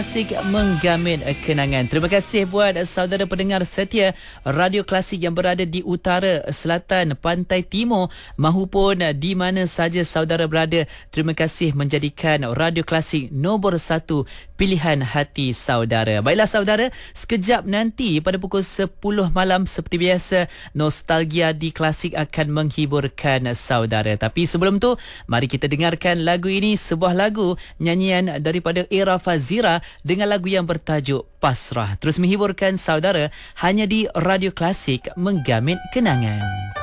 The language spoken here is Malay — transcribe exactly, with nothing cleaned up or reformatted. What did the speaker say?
Klasik menggamit kenangan. Terima kasih buat saudara pendengar setia Radio Klasik yang berada di utara, selatan, pantai timur mahupun di mana saja saudara berada. Terima kasih menjadikan Radio Klasik nombor satu pilihan hati saudara. Baiklah saudara, sekejap nanti pada pukul sepuluh malam seperti biasa, Nostalgia di Klasik akan menghiburkan saudara. Tapi sebelum tu, mari kita dengarkan lagu ini, sebuah lagu nyanyian daripada Era Fazira dengan lagu yang bertajuk Pasrah. Terus menghiburkan saudara hanya di Radio Klasik, menggamit kenangan.